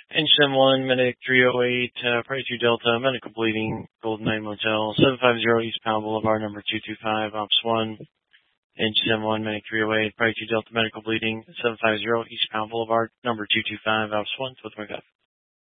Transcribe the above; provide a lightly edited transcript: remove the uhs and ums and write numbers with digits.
NSM 1, Medic 308, Priority 2 Delta, Medical Bleeding, Golden Knight Motel, 750 Eastbound Boulevard, number 225, Ops 1. NSM 1, Medic 308, Priority 2 Delta, Medical Bleeding, 750 Eastbound Boulevard, number 225, Ops 1, with my